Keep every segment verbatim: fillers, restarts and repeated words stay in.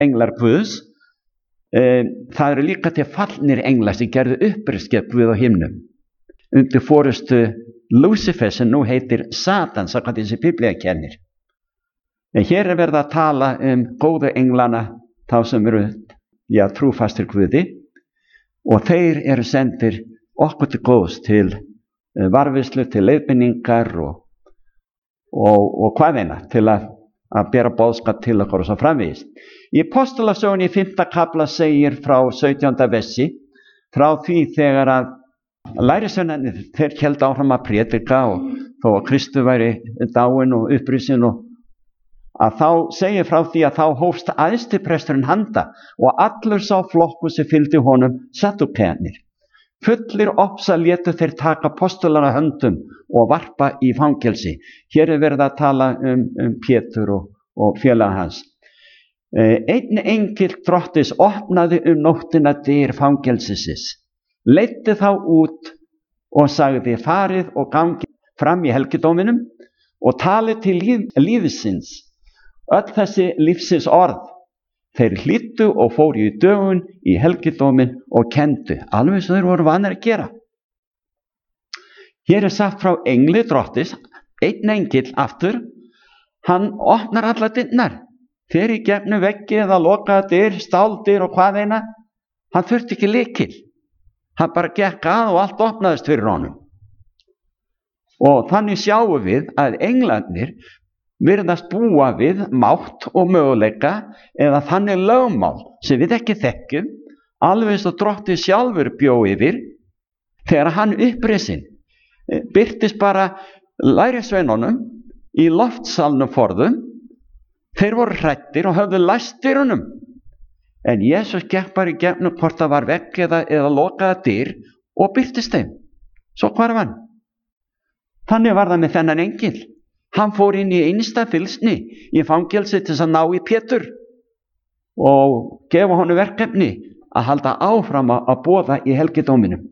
englar Guðs. E, það eru líka til fallnir englar sem gerðu uppreisn Guð á himnum undir forystu Lúsífer sem nú heitir Satan, samkvæmt þessi Biblía kennir. En hér er verið að tala um góðu englana, þá sem eru já, trúfastir Guði, og þeir eru sendir okkur til góðs, til varðveislu, til leiðbeiningar og, og, og hvaðeina, til að, að bera boðskap til okkur og svo framvegis. Í Apostolasögunni í fimmta kafla segir frá sautjánda versi, frá því þegar að lærisveinarnir þeir héldu áfram að prédika og þó að Kristur væri dáinn og upprisinn, og að þá segir frá því að þá hófst æðstipresturinn handa og allur sá flokkur sem fylgdi honum Sadúkearnir. Fullir ofsa létu þeir taka apostolana höndum og varpa í fangelsi. Hér er verið að tala um, um Pétur og, og félaga hans. Einn engill Drottins opnaði um nóttina dyr fangelsisins, leiddi þá út og sagði: farið og gangi fram í helgidóminum og talið til líf, lífsins öll þessi lífsins orð. Þeir hlýddu og fóru í dögun í helgidómin og kendu, alveg sem þeir voru vanir að gera. Hér er sagt frá engli Drottins, einn engill aftur, hann opnar allar dyrnar, fer í gegnum veggi eða lokaða dyr, stáldyr og hvað eina. Hann þurfti ekki lykil, hann bara gekk að og allt opnaðist fyrir honum. Og þannig sjáum við að englarnir virðast búa við mátt og möguleika eða þannig lögmál sem við ekki þekkjum, alveg eins og Drottinn sjálfur bjó yfir þegar hann uppreisinn birtist bara lærisveinunum í loftsalnum forðum. Þeir voru hræddir og höfðu læst dyrunum, en Jesús gekk bara í gegnum hvort það var vegg eða, eða lokaða dyr og birtist þeim. Svo hvarf hann. Þannig var það með þennan engil. Hann fór inn í einsta fylgsni í fangelsi til að ná í Pétur og gefa honum verkefni að halda áfram að boða í helgidóminum.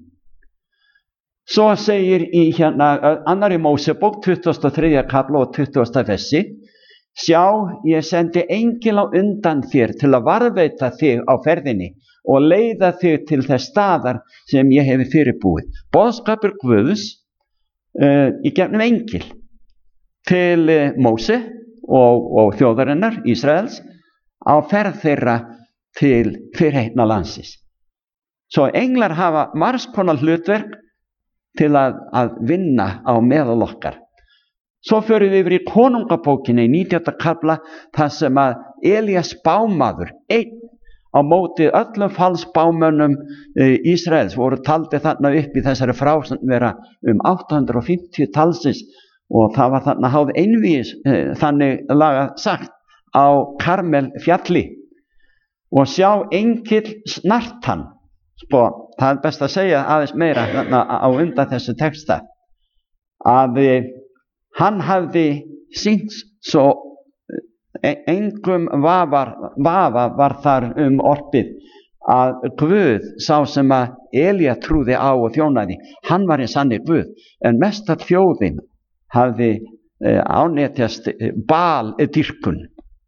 Svo segir í hérna annarri Mósebók tuttugasta og þriðja kafla og tuttugasta versi: sjá, ég sendi engil á undan þér til að varðveita þig á ferðinni og leiða þig til þess staðar sem ég hefi fyrirbúið. Boðskapur Guðs uh, í gegnum engil til uh, Móse og, og þjóðarinnar Ísraels á ferð þeirra til fyrirheitna landsins. Svo englar hafa margs konar hlutverk til að, að vinna á meðal okkar. Svo förum við yfir í konungabókinni í nítjánda kafla, þar sem að Elías spámaður, einn á móti öllum falsspámönnum Ísraels, voru taldi þarna upp í þessari frásögn vera um átta hundruð fimmtíu talsins, og það var þarna háð einvígis þannig lagað sagt á Karmel fjalli. Og sjá, engill snart hann. Sko, það er best að segja aðeins meira þarna á undan þessu texta, að hann hafði sýnt svo engum vafar, vafa var þar um orpið að Guð, sá sem að Elía trúði á og þjónaði, hann var eins sanni Guð, en mest að þjóðin hafði eh, ánetjast Baal dýrkun.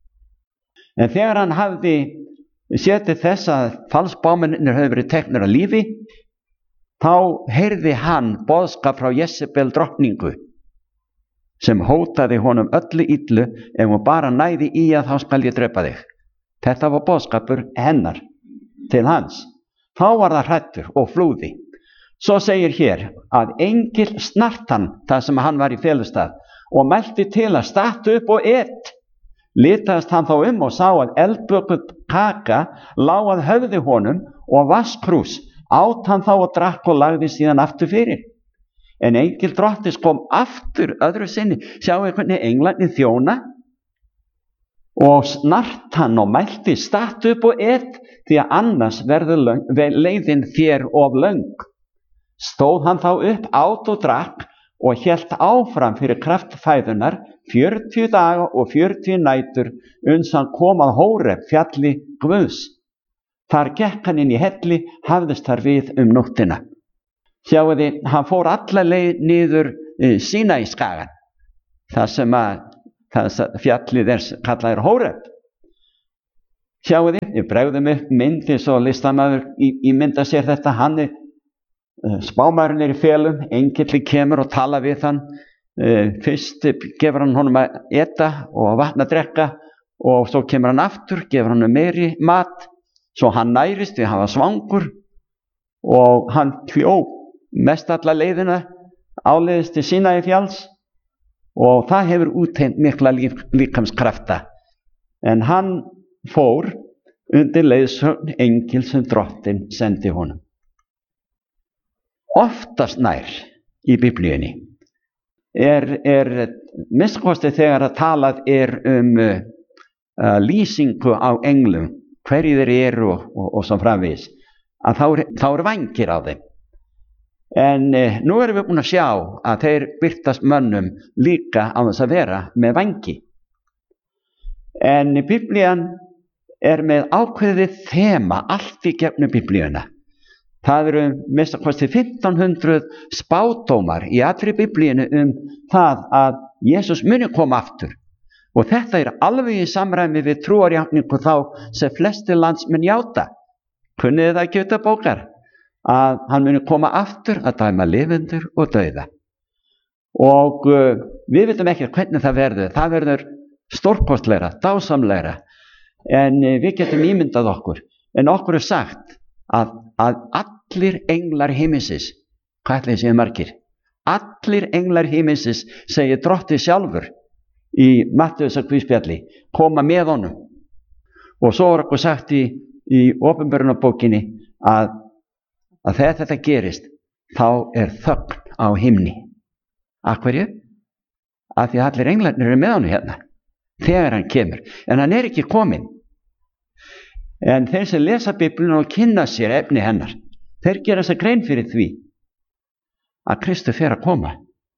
En þegar hann hafði séð þess að falsspámennirnir höfðu verið teknir af lífi, þá heyrði hann boðskap frá Jezebel drottningu, sem hótaði honum öllu illu, ef hún bara næði í að þá skal ég drepa þig. Þetta var boðskapur hennar til hans. Þá var það hræddur og flúði. Svo segir hér að engil snart hann þar sem hann var í felustað og mælti til að stattu upp og et. Litaðist hann þá um og sá að eldbökuð kaka lá að höfði honum og vasskrús. Át hann þá og drakk og lagði síðan aftur fyrir. En engil Drottins kom aftur öðru sinni. Sjáu hvernig englarnir þjóna. Og snart hann og mælti, stattu upp og et, því að annars verður löng, leiðin þér of löng. Stóð hann þá upp, át og drakk og hélt áfram fyrir kraft fæðunar fjörutíu daga og fjörutíu nætur uns hann kom að Hóreb, fjalli Guðs. Þar gekk hann inn í helli, hafðist þar við um nóttina. Sjáu þið, hann fór alla leið niður e, Sínaískagan, þar sem að það fjallið er kallaður Hóreb. Sjáu þið, ég bregðum upp myndi svo listamaður í, í mynda sér þetta, hann er uh, spámaðurinn er í felum, engill kemur og tala við hann, uh, fyrst gefur hann honum að eta og vatn að drekka og svo kemur hann aftur, gefur hann meiri mat, svo hann nærist við hann var svangur og hann hljó mest alla leiðina áleiðis til Sínaí fjalls og það hefur útheimt mikla líf, líkamskrafta, en hann fór undir leiðsögn engil sem drottinn sendi honum. Oftast nær í Biblíunni er, er minnst þegar að talað er um uh, lýsingu á englum, hverju þeir eru og, og, og svo framvegis, að þá er, þá er vængir á þeim. En uh, nú erum við búin að sjá að þeir birtast mönnum líka á þess að vera með vængi. En Biblían er með ákveðið þema allt í gegnum Biblíuna. Það eru minnst fimmtán hundruð spádómar í allri Biblíunu um það að Jesús muni koma aftur. Og þetta er alveg í samræmi við trúarjátningu þá sem flestir landsmenn játa. Kunnið það ekki auðvitað bókar að hann muni koma aftur að dæma lifendur og dauða. Og uh, við vitum ekki hvernig það verður. Það verður stórkostlegra, dásamlegra. En við getum ímyndað okkur, en okkur er sagt að, að allir englar himinsins, hvað ætli séu margir? Allir englar himinsins, segir drottið sjálfur í Mattheusar guðspjalli, koma með honum. Og svo er okkur sagt í, í Opinberunarbókinni að, að þegar þetta gerist, þá er þögn á himni. Af hverju? Af því að allir englarnir eru með honum hérna. Þegar hann kemur, en hann er ekki kominn. En þeir sem lesa Biblíuna og kynna sér efni hennar, þeir gera sér grein fyrir því að Kristur fer að koma.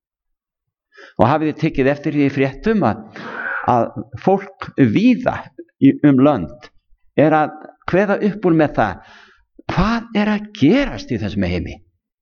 Og hafið þið tekið eftir því í fréttum að, að fólk víða um lönd er að kveða upp úr með það, hvað er að gerast í þessum heimi?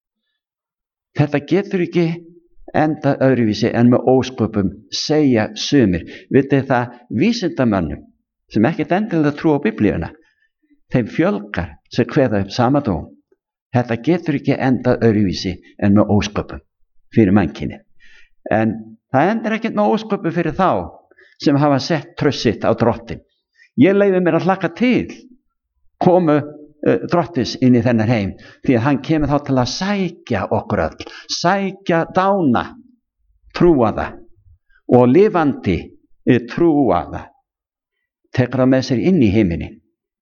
Þetta getur ekki enda öðruvísi en með ósköpum, segja sumir. Vitið það, vísindamönnum sem ekkert endilega trú á Biblíuna, þeim fjölgar sem kveða upp sama dóm. Þetta getur ekki enda öðruvísi en með ósköpum fyrir mannkynið. En það endur ekkert með ósköpum fyrir þá sem hafa sett tröst sitt á drottinn. Ég leyfi mér að hlakka til komu uh, drottins inn í þennan heim, því að hann kemur þá til að sækja okkur öll, sækja dána, trúa það, og lifandi uh, trúa það, tekur það með sér inn í heiminin.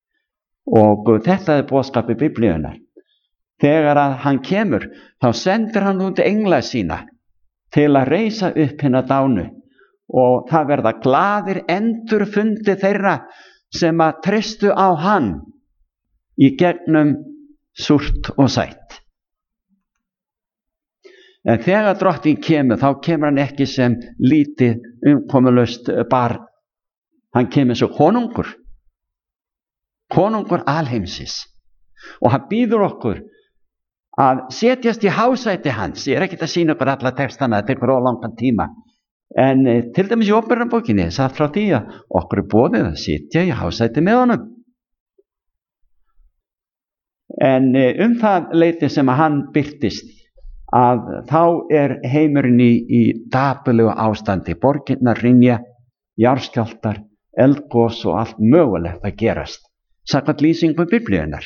Og uh, þetta er boðskapið Biblíunnar. Þegar að hann kemur, þá sendir hann út engla sína til að reisa upp hina dánu, og það verða glaðir endurfundi þeirra sem að treystu á hann í gegnum súrt og sætt. En þegar drottinn kemur, þá kemur hann ekki sem lítið umkomulaust barn. Hann kemur sem konungur, konungur alheimsins, og hann býður okkur að setjast í hásæti hans. Ég er ekkert að sýna okkur alla textana, þetta tekur á langan tíma. En e, til dæmis í Opinberunarbókinni er sagt frá því að okkur er boðið að sitja í hásæti með honum. En e, um það leyti sem að hann birtist, að þá er heimurinn í, í dapurlegu ástandi. Borgirnar hrynja, jarðskjálftar, eldgos og allt mögulegt að gerast, samkvæmt lýsingu Biblíunnar.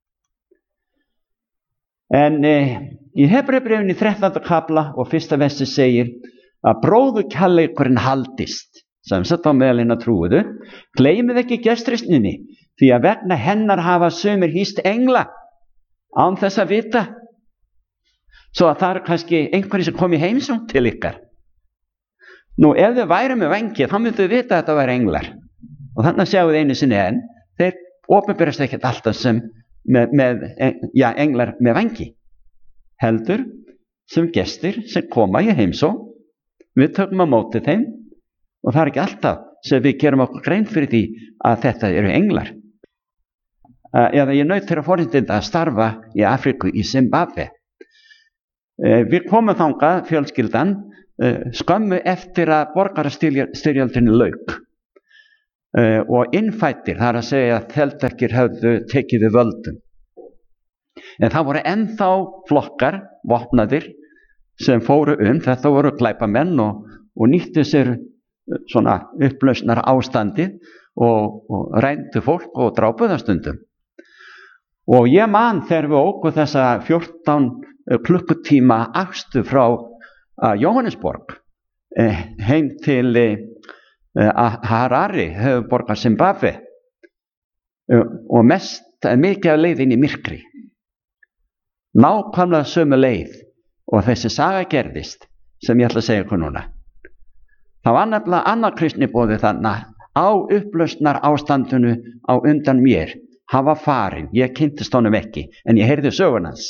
En e, í Hebreubréfinu þrettánda kafla og fyrsta versi segir að bróðurkærleikurinn haldist, sem sett á meðalina trúuðu. Gleymið ekki gestrisninni, því að vegna hennar hafa sumir hýst engla án þess að vita. Svo að það er kannski einhverjir sem kom í heimsókn til ykkar. Nú, ef þau væru með vengi, þá myndu þau vita að þetta væri englar. Og þannig að sjáu þið einu sinni enn, þeir opinberast ekkert alltaf sem með, með já, englar með vengi. Heldur sem gestir sem koma í heimsókn. Við tökum á móti þeim, og það er ekki alltaf sem við gerum okkur grein fyrir því að þetta eru englar. Uh, eða ég naut þeirra forréttinda að starfa í Afríku, í Zimbabwe. Uh, við komum þangað, fjölskyldan, uh, skömmu eftir að borgarastyrjöldinni lauk. uh, og innfættir, það er að segja að þeldverkir hefðu tekið við völdum. En það voru ennþá flokkar, vopnaðir, sem fóru um, þetta voru glæpamenn og, og nýttu sér svona upplausnar ástandið og, og rændu fólk og drápu það stundum. Og ég man þegar við óku þessa fjórtán klukkutíma akstu frá uh, Jóhannesborg eh, heim til uh, Harare, höfuðborgar Zimbabwe, uh, og mest mikið af leiðin í myrkri. Nákvæmlega sömu leið og þessi saga gerðist sem ég ætla að segja ykkur núna. Það var nefnilega annar kristniboði þannig á upplausnar ástandinu á undan mér. Hann var farinn, ég kynntist honum ekki, en ég heyrði sögun hans.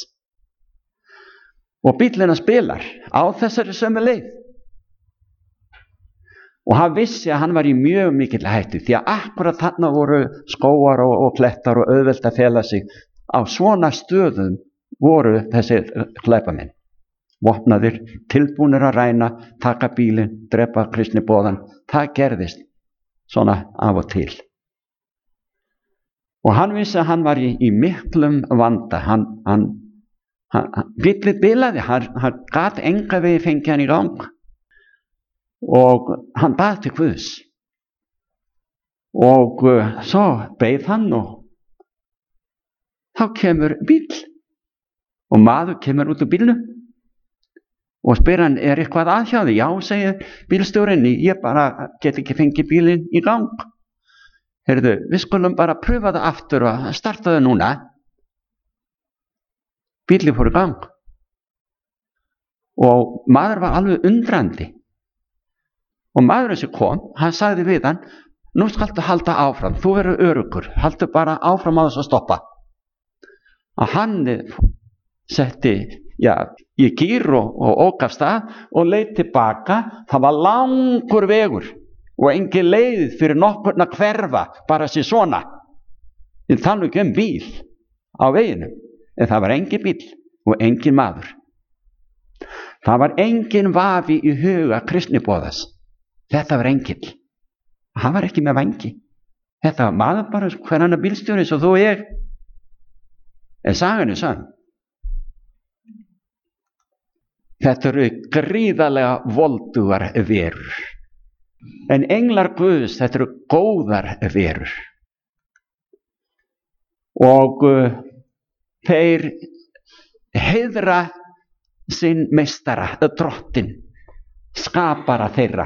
Og bíllinn spilar á þessari sömu leið. Og hann vissi að hann var í mjög mikill hættu, því að akkurat þarna voru skógar og, og klettar og auðvelt að fela sig. Á svona stöðum voru þessi glæpamenn. Vopnaðir, tilbúnir að ræna, taka bílinn, drepa kristniboðan. Það gerðist svona af og til. Og hann vissi að hann var í, í miklum vanda. Hann, hann, hann, bíllinn bilaði, hann, hann gat enga vegi fengið hann í gang. Og hann bað til Guðs. Og uh, svo beið hann og þá kemur bíll. Og maður kemur út úr bílnum og spyr hann, er eitthvað að hjá þig? Já, segir bílstjórinn, ég bara get ekki fengið bílinn í gang. Heyrðu, við skulum bara pröfa það aftur og starta það núna. Bílinn fór í gang. Og maður var alveg undrandi. Og maðurinn sem kom, hann sagði við hann, nú skaltu halda áfram, þú verður öruggur, haldu bara áfram á þess að stoppa. Og hann setti, já, í gír og, og ók af stað og leit tilbaka. Það var langur vegur og engin leið fyrir nokkurn að hverfa bara sér svona. Ég tala ekki um bíl á veginu, en það var engin bíl og engin maður. Það var engin vafi í huga kristniboðas. Þetta var engill. Hann var ekki með vangi. Þetta var maður bara hver annar bílstjóri svo þú og ég. En sagan er sann. Þetta eru gríðarlega voldugar verur. En englar Guðs, þetta eru góðar verur. Og uh, þeir heiðra sinn meistara, drottinn, skapara þeirra.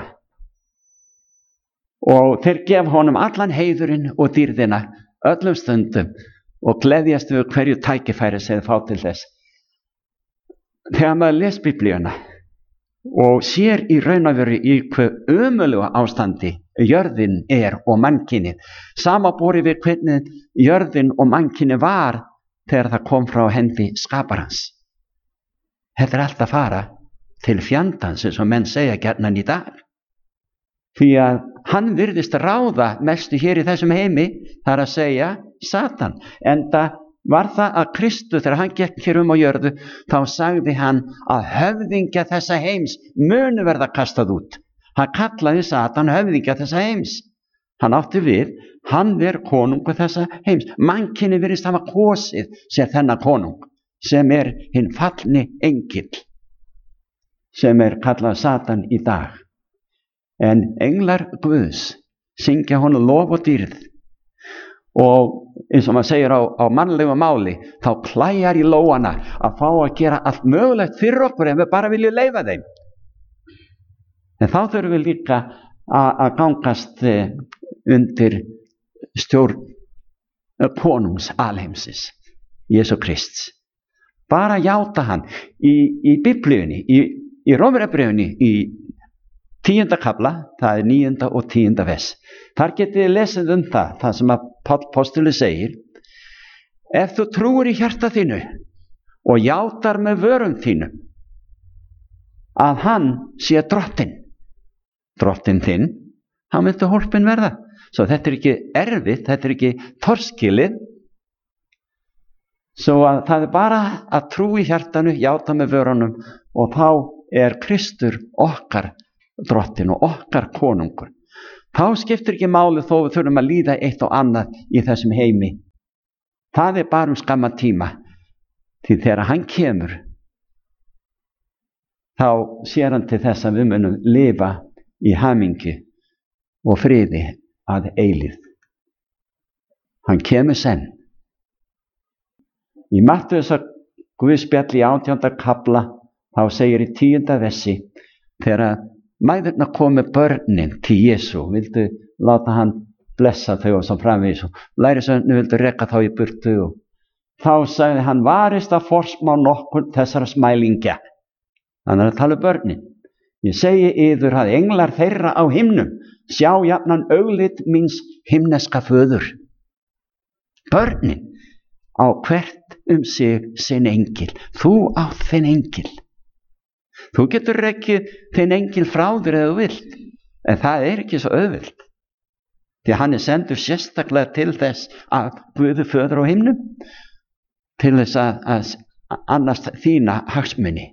Og þeir gef honum allan heiðurinn og dýrðina öllum stundum og gleðjast við hverju tækifæri sem þeir fá til þess. Þegar maður les Biblíuna og sér í raun og veru í hver ömurlega ástandi jörðin er og mannkynið, samanborið við hvernig jörðin og mannkynið var þegar það kom frá hendi skaparans. Þetta er allt að fara til fjandans, eins og menn segja gjarnan í dag. Því að hann virðist ráða mestu hér í þessum heimi, það er að segja Satan. Enda var það að Kristus, þegar hann gekk hér um á jörðu, þá sagði hann að höfðingja þessa heims munu verða kastað út. Hann kallaði Satan höfðingja þessa heims. Hann átti við, hann er konungur þessa heims. Mannkynið virðist hafa kosið sér þennan konung, sem er hinn fallni engill, sem er kallað Satan í dag. En englar Guðs syngja honum lof og dýrð. Og eins og maður segir á, á mannlegu máli, þá klæjar í lóana að fá að gera allt mögulegt fyrir okkur ef við bara viljum leyfa þeim. En þá þurfum við líka að, að gangast undir stjórn konungs alheimsins, Jesú Krists. Bara játa hann í, í Biblíunni, í, í Rómverjabréfunni, í tíunda kafla, það er níunda og tíunda vers. Þar getið þið lesið um það, það sem að Páll postuli segir: ef þú trúir í hjarta þínu og játar með vörum þínum að hann sé drottinn, drottinn þinn, hann myndi hólpinn verða. Svo þetta er ekki erfitt, þetta er ekki torskilið. Svo að það er bara að trú í hjartanu, játa með vörunum, og þá er Kristur okkar drottinn og okkar konungur. Þá skiptir ekki máli þó við þurfum að líða eitt og annað í þessum heimi. Það er bara um skamma tíma. Því þegar hann kemur, þá sér hann til þess að við munum lifa í hamingju og friði að eilífð. Hann kemur senn. Í Mattheusar Guðspjalli í átjánda kafla, þá segir í tíunda versi, þegar mæðurnar komu börnin til Jesú, vildu láta hann blessa þau og svo framvegis, og lærisveinarnir vildu reka þá í burtu, og þá sagði hann, varist að forsmá nokkur þessara smælingja. Hann er að tala um börnin. Ég segi yður að englar þeirra á himnum sjá jafnan auglit míns himneska föður. Börnin á hvert um sig sinn engil. Þú átt þinn engil. Þú getur ekki þinn engil frá þér eða þú vilt, en það er ekki svo auðvilt. Því hann er sendur sérstaklega til þess að Guði föður á himnum, til þess að, að annast þína hagsmuni.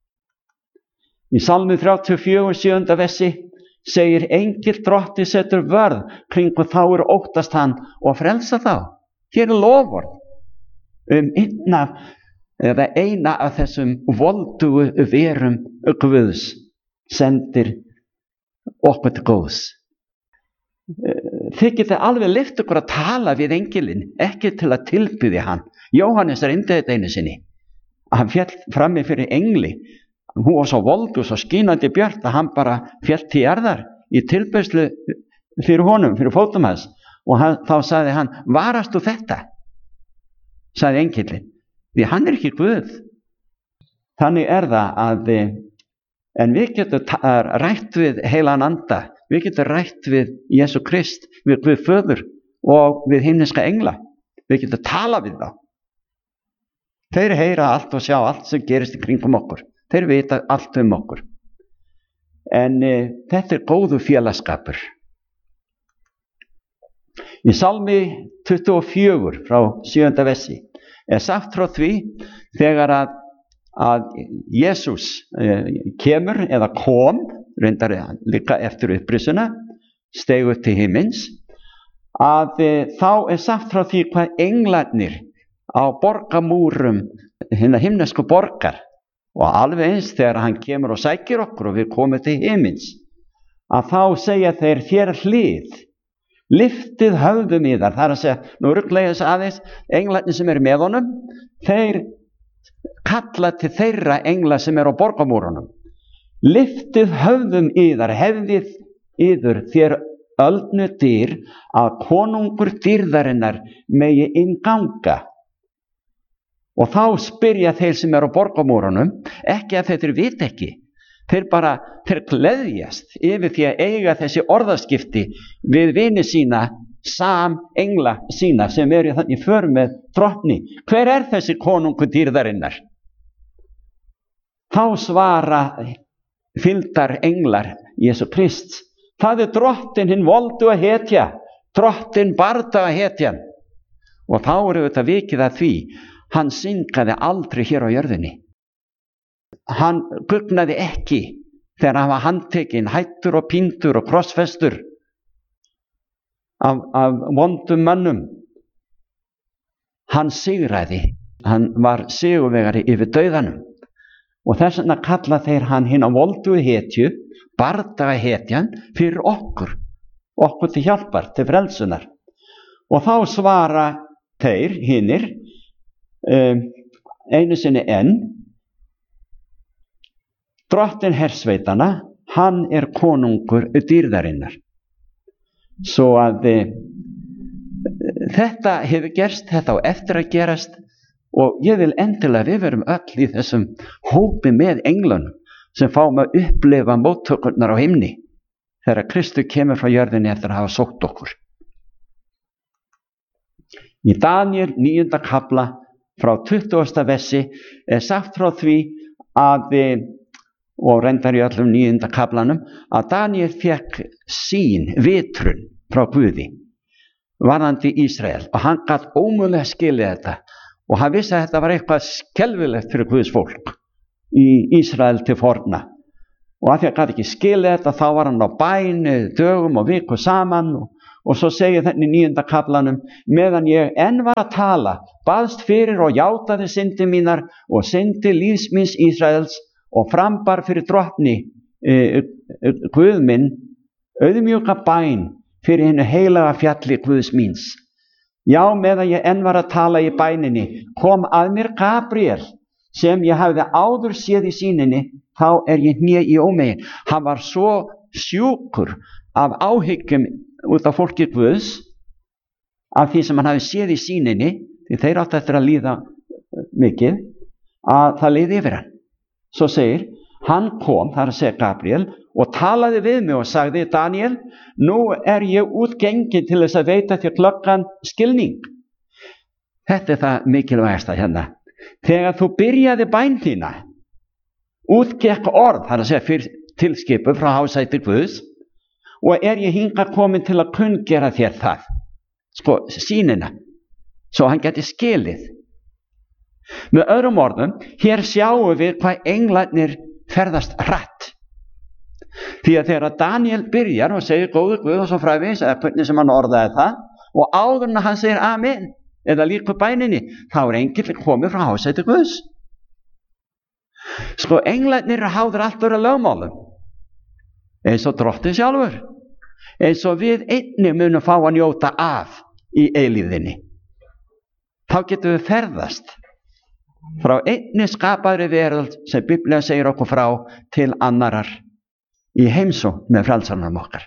Í Salmi þrjátíu og fjögur, sjöunda versi segir, engil drotti setur vörð kringum þá er óttast hann og frelsa þá. Hér er lofvörð um einna eða eina af þessum voldugu verum Guðs sendir okkur til góðs. Þið getið alveg lyft ykkur að tala við engilinn, ekki til að tilbiðja hann. Jóhannes reyndi þetta einu sinni. Hann féll frammi fyrir engli. Hún var svo voldu, svo skínandi björt að hann bara féll til jarðar í tilbeiðslu fyrir honum, fyrir fótum hans. Og hann, þá sagði hann, varast þú þetta? Sagði engilinn. Því hann er ekki Guð. Þannig er það að, en við getum rætt við heilan anda, við getum rætt við Jesú Krist, við Guð föður og við himneska engla. Við getum tala við þá. Þeir heyra allt og sjá allt sem gerist í kringum okkur. Þeir vita allt um okkur. En e, þetta er góðu félagskapur. Í Salmi tuttugu og fjögur frá sjöunda versi er sagt frá því þegar að, að Jesús eh, kemur eða kom, reyndar líka eftir upprisuna, steig upp til himins, að eh, þá er sagt frá því hvað englarnir á borgamúrum hinna himnesku borgar, og alveg eins þegar hann kemur og sækir okkur og við komum til himins, að þá segja þeir þér hlið, liftið höfðum í þar. Það er að segja, nú rugglega þess aðeins, englarnir sem eru með honum, þeir kalla til þeirra engla sem eru á borgamúrunum. Liftið höfðum í þar, hefðið yður þér öldnu dyr, að konungur dýrðarinnar megi innganga. Og þá spyrja þeir sem eru á borgamúrunum, ekki að þeir vita ekki, þeir bara, þeir gleðjast yfir því að eiga þessi orðaskipti við vini sína, sam engla sína sem eru þannig för með drottni. Hver er þessi konungur dýrðarinnar? Þá svara fylgdar englar Jesú Krist. Það er drottin hinn voldu að hetja, drottin bardaga hetjan. Og þá eru þetta vikið að því, hann syngaði aldrei hér á jörðinni. Hann gugnaði ekki þegar hann var handtekinn, hættur og píndur og krossfestur af, af vondum mönnum. Hann sigraði, hann var sigurvegari yfir dauðanum. Og þess vegna kalla þeir hann hina voldugu hetju, bardaga hetjan, fyrir okkur, okkur til hjálpar, til frelsunar. Og þá svara þeir hinnir, um, einu sinni enn, drottin hersveitana, hann er konungur dýrðarinnar. Svo að e, þetta hefur gerst, þetta á eftir að gerast, og ég vil endilega við verum öll í þessum hópi með englunum sem fáum að upplifa móttökurnar á himni þegar Kristur kemur frá jörðinni eftir að hafa sótt okkur. Í Daníel níunda kafla frá tuttugasta versi er sagt frá því að og reyndar í öllum níunda kaflanum, að Daníel fekk sín, vitrun frá Guði, varðandi Ísrael, og hann gat ómögulega skilið þetta, og hann vissi að þetta var eitthvað skelfilegt fyrir Guðs fólk í Ísrael til forna, og af því að hann gat ekki skilið þetta, þá var hann á bæn dögum og viku saman, og, og svo segir þetta í níunda kaflanum: meðan ég enn var að tala, baðst fyrir og játaði syndir mínar og syndir lífs míns Ísraels, og frambar fyrir drottni e, e, Guð minn auðmjúka bæn fyrir hinu heilaga fjalli Guðs míns. Já, meðan ég enn var að tala í bæninni, kom að mér Gabriel, sem ég hafði áður séð í sýninni, þá er ég hné í ómegin. Hann var svo sjúkur af áhyggjum út af fólki Guðs, af því sem hann hafði séð í sýninni, því þeir áttu eftir að líða mikið, að það leiði yfir hann. Svo segir, hann kom, það er að segja Gabriel, og talaði við mig og sagði: Daniel, nú er ég útgengin til þess að veita þér glöggan skilning. Þetta er það mikilvægasta hérna. Þegar þú byrjaði bæn þína, útgekk orð, það er að segja fyrir tilskipu frá hásæti Guðs, og er ég hingað komin til að kunngera þér það, sko, sýnina, svo hann geti skilið. Með öðrum orðum, hér sjáum við hvað englarnir ferðast hratt. Því að þegar Daniel byrjar og segir góður Guð og svo fræðis, eða hvernig sem hann orðaði það, og áður en hann segir amen, eða líka bæninni, þá er engill komið frá hásæti Guðs. Sko, englarnir eru háður allt öðru lögmálum, eins og drottinn sjálfur, eins og við einnig munum fá að njóta af í eilífðinni. Þá getum við ferðast frá einni skapaðri veröld sem Biblían segir okkur frá til annarar í heimsókn með frelsarnum okkar.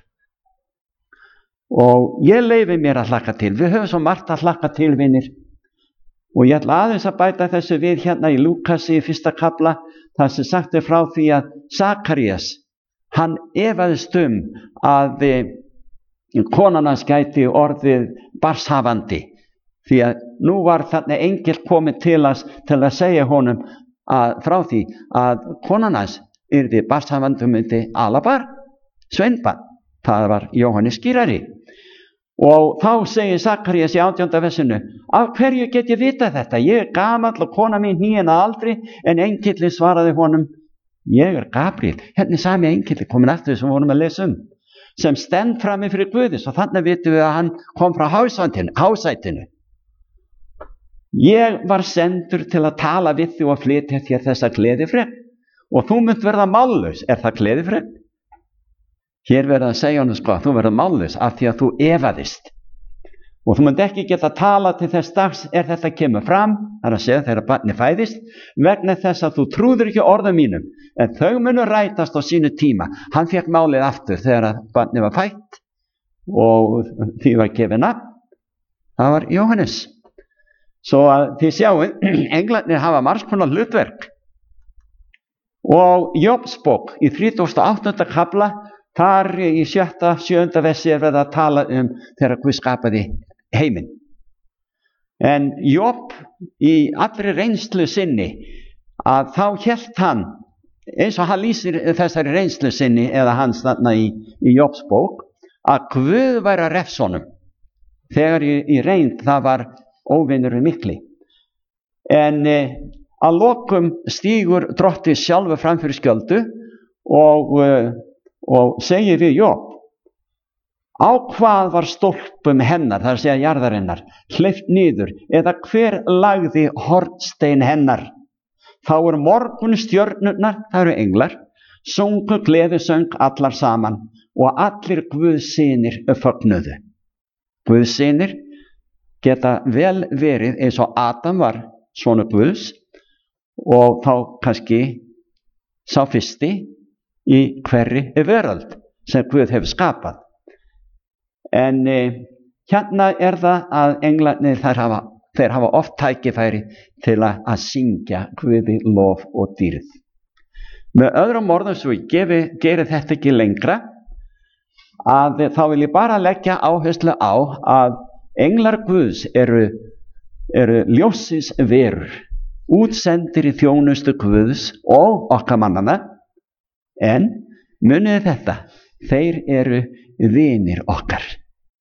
Og ég leyfi mér að hlakka til. Við höfum svo margt að hlakka til, vinir, og ég ætla aðeins að bæta þessu við hérna í Lúkasi í fyrsta kafla, þar sem sagt er frá því að Sakarías, hann efaðist um að konan hans gæti orðið barnshafandi, því að nú var þarna engill komið til að, til að segja honum að, frá því að konan hans yrði barnshafandi, myndi alabar, sveinbarn, það var Jóhannes skírari. Og þá segir Sakarías í átjánda versinu: af hverju get ég vita þetta? Ég er gamall og kona mín hníin að aldri. En engillinn svaraði honum: ég er Gabriel. Hérna er sami engillinn komin aftur sem við vorum að lesa um, sem stend frammi fyrir Guði. Svo þannig vitum við að hann kom frá hásætinu. Ég var sendur til að tala við þig og flytja þér þessa gleðifrétt, og þú munt verða mállaus. Er það gleðifrétt? Hér verður að segja honum, sko, þú verður mállaus af því að þú efaðist, og þú munt ekki geta tala til þess dags er þetta kemur fram, það er að segja þegar barnið fæðist, vegna þess að þú trúður ekki orðum mínum, en þau munu rætast á sínu tíma. Hann fékk málið aftur þegar að barnið var fætt og því var gefið nafn, það var Jóhannes. Svo að þið sjáu, englarnir hafa margs konar hlutverk. Og Jóbsbók í þrítugasta og áttunda kafla, þar í sjötta, sjöunda versi er verið að tala um þegar Guð skapaði heiminn. En Job í allri reynslu sinni, að þá hélt hann, eins og hann lýsir þessari reynslu sinni, eða hans þarna í, í Jóbsbók, að Guð væri að refsa honum. Þegar í, í reynd það var óvinur mikli. En e, að lokum stígur drottinn sjálfur fram fyrir skjöldu og e, og segir við Job: á hvað var stólpum hennar, það er að segja jarðarinnar, hleypt niður, eða hver lagði hornstein hennar? Þá er morgun stjörnurnar, það eru englar, sungu gleðisöng allar saman, og allir Guðssynir fögnuðu. Guðssynir geta vel verið eins og Adam var sonur Guðs, og þá kannski sá fyrsti í hverri veröld sem Guð hefur skapað. En eh, hérna er það að englarnir þeir hafa, þeir hafa oft tækifæri til að, að syngja Guði lof og dýrð. Með öðrum orðum, svo ég gefi, geri þetta ekki lengra, að þá vil ég bara leggja áherslu á að englar Guðs eru, eru ljóssins verur, útsendir í þjónustu Guðs og okkar mannana. En munið þetta, þeir eru vinir okkar.